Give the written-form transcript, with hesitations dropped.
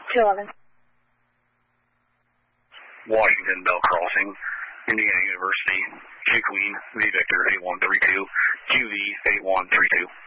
211. Washington Bell Crossing, Indiana University, J Queen, V Victor 8132, QV 8132.